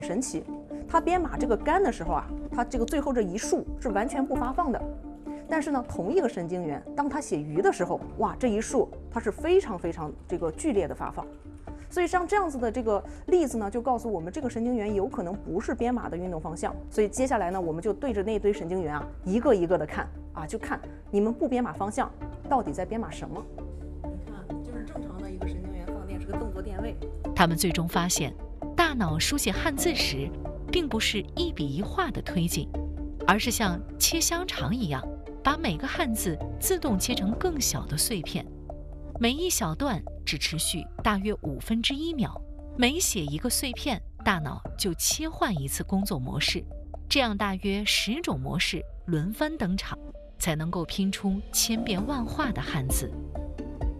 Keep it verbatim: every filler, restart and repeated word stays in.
神奇，它编码这个杆的时候啊，它这个最后这一竖是完全不发放的。但是呢，同一个神经元，当它写鱼的时候，哇，这一竖它是非常非常这个剧烈的发放。所以像这样子的这个例子呢，就告诉我们这个神经元有可能不是编码的运动方向。所以接下来呢，我们就对着那堆神经元啊，一个一个的看啊，就看你们不编码方向到底在编码什么。你看，就是正常的一个神经元放电是个动作电位。 他们最终发现，大脑书写汉字时，并不是一笔一画的推进，而是像切香肠一样，把每个汉字自动切成更小的碎片，每一小段只持续大约五分之一秒，每写一个碎片，大脑就切换一次工作模式，这样大约十种模式轮番登场，才能够拼出千变万化的汉字。